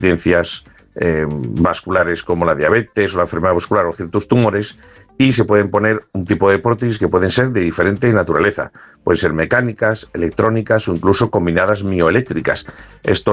deficiencias vasculares como la diabetes o la enfermedad vascular o ciertos tumores, y se pueden poner un tipo de prótesis que pueden ser de diferente naturaleza. Pueden ser mecánicas, electrónicas o incluso combinadas mioeléctricas. Esto